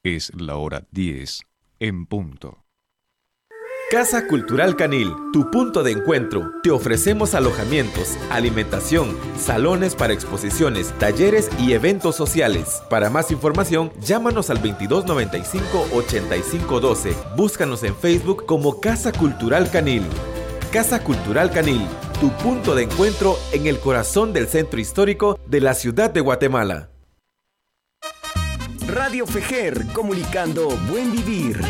Es la hora 10 en punto. Casa Cultural Canil, tu punto de encuentro. Te ofrecemos alojamientos, alimentación, salones para exposiciones, talleres y eventos sociales. Para más información, llámanos al 2295-8512. Búscanos en Facebook como Casa Cultural Canil. Casa Cultural Canil, tu punto de encuentro en el corazón del centro histórico de la ciudad de Guatemala. Radio Fejer, comunicando buen vivir.